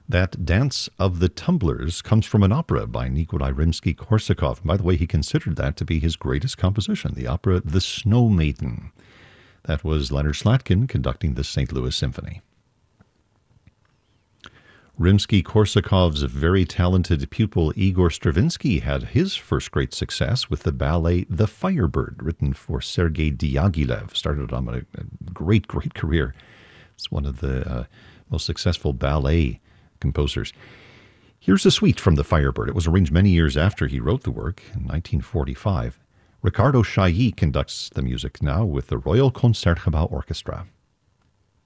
That Dance of the Tumblers comes from an opera by Nikolai Rimsky-Korsakov. By the way, he considered that to be his greatest composition, the opera The Snow Maiden. That was Leonard Slatkin conducting the St. Louis Symphony. Rimsky-Korsakov's very talented pupil Igor Stravinsky had his first great success with the ballet The Firebird, written for Sergei Diaghilev. Started on a great career. It's one of the most successful ballet composers. Here's a suite from The Firebird. It was arranged many years after he wrote the work, in 1945. Ricardo Chailly conducts the music now with the Royal Concertgebouw Orchestra.